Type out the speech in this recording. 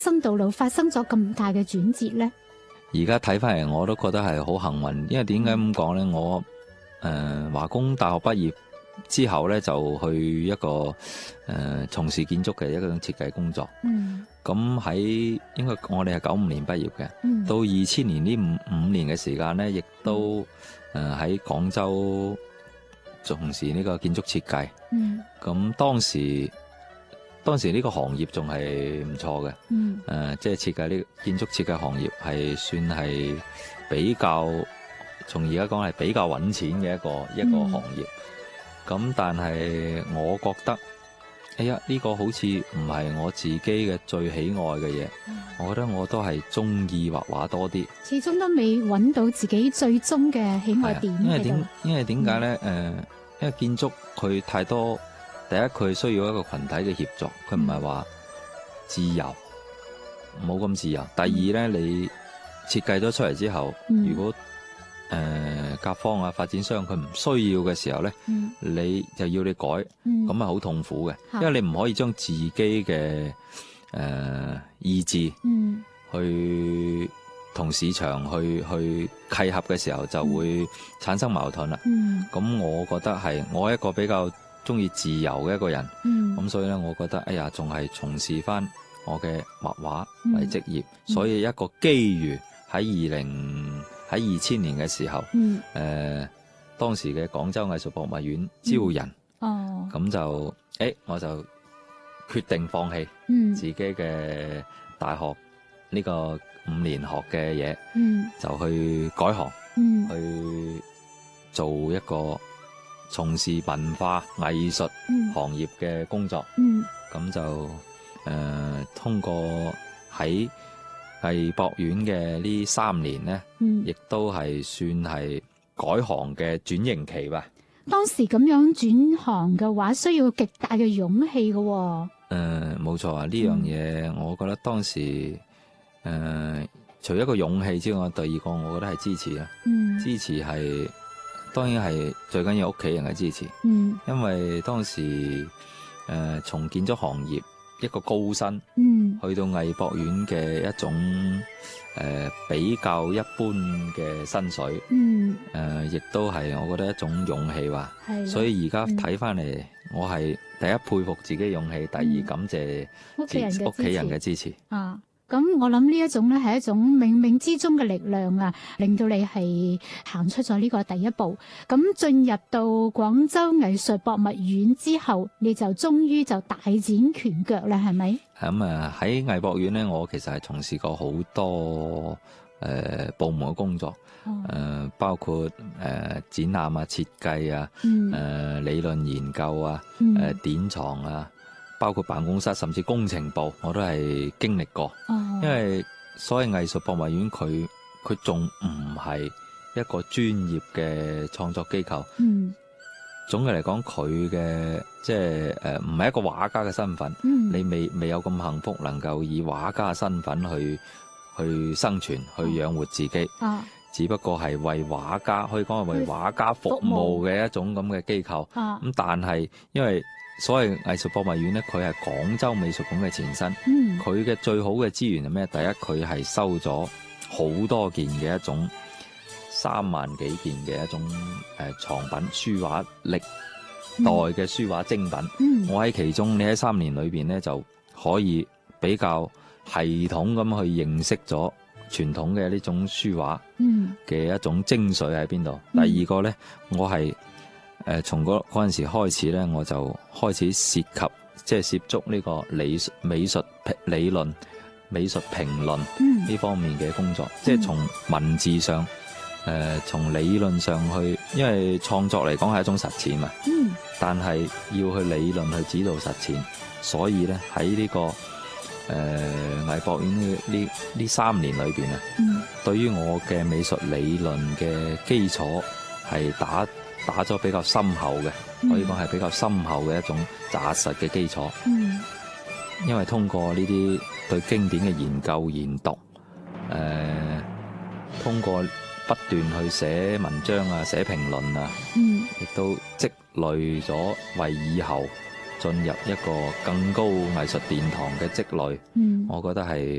生道路發生咗咁大嘅轉折呢？ 而家睇翻嚟，我都覺得係好幸運，因為點解咁講呢？我華工大學畢業之後呢，就去一個從事建築嘅一種設計工作。咁喺應該我哋係95年畢業嘅，到2000年呢五年嘅時間呢，亦都喺廣州從事呢個建築設計。咁當時呢個行業仲係唔錯嘅，即係設計呢建築設計行業係算係比較，從而家講係比較揾錢嘅一個行業。咁但係我覺得，哎呀呢個好似唔係我自己嘅最喜愛嘅嘢，我覺得我都係中意畫畫多啲。 始終都未揾到自己最終嘅喜愛點。 因為點解呢？因為建築佢太多。第一，佢需要一個群體嘅協作，佢唔係話自由，冇咁自由。第二呢，你設計咗出嚟之後，如果甲方啊、發展商佢唔需要嘅時候呢，你就要你改，咁係好痛苦嘅，因為你唔可以將自己嘅意志去同市場去契合嘅時候，就會產生矛盾啦。咁我覺得係我一個比較中意自由嘅一個人，咁所以咧，我覺得哎呀，仲係從事翻我嘅畫畫為職業，所以一個機遇喺2000年嘅時候，當時嘅廣州藝術博物院招人，咁就我就決定放棄自己嘅大學呢個5年學嘅嘢，就去改行，去做一個從事文化藝術行業嘅工作，咁就通過喺藝博院嘅呢3年呢，亦都係算係改行嘅轉型期吧。 當時咁樣轉行嘅話，需要極大嘅勇氣嘅。 冇錯啊！呢樣嘢，我覺得當時除一個勇氣之外，第二個我覺得係支持啦。支持係當然係最緊要屋企人嘅支持。因為當時從建築行業一個高薪，去到藝博院嘅一種比較一般嘅薪水，亦都係我覺得一種勇氣吧。所以而家睇翻嚟，我係第一佩服自己嘅勇氣，第二感謝屋企人嘅支持。 咁我諗呢一種咧係一種冥冥之中嘅力量啊，令到你係行出咗呢個第一步。咁進入到廣州藝術博物院之後，你就終於就大展拳腳啦，係咪？ 咁喺藝博院咧，我其實係從事過好多部門嘅工作，包括展覽啊、設計啊、理論研究啊、典藏啊。包括辦公室甚至工程部，我都係經歷過。因為所謂藝術博物院，佢仲唔係一個專業嘅創作機構。總嘅嚟講，佢嘅即係唔係一個畫家嘅身份。你未有咁幸福，能夠以畫家嘅身份去生存，去養活自己。只不過係為畫家，可以講係為畫家服務嘅一種咁嘅機構。咁但係因為所謂藝術博物院咧，佢係廣州美術館嘅前身。佢嘅最好嘅資源係咩？第一，佢係收咗好多件嘅一種3萬幾件嘅一種藏品、書畫歷代嘅書畫精品。我喺其中，你喺3年裏邊咧，就可以比較系統咁去認識咗傳統嘅呢種書畫嘅一種精髓喺邊度。第二個咧，我係從嗰陣時開始咧，我就開始涉及即係涉足呢個美術理論、美術評論呢方面嘅工作，即係從文字上，從理論上去，因為創作嚟講係一種實踐嘛。但係要去理論去指導實踐，所以咧喺呢個藝博院呢3年裏邊啊，對於我嘅美術理論嘅基礎係打咗比較深厚嘅，可以講係比較深厚嘅一種紮實嘅基礎。因為通過呢啲對經典嘅研究研讀，通過不斷去寫文章啊、寫評論啊，亦都積累咗為以後進入一個更高藝術殿堂嘅積累，我覺得係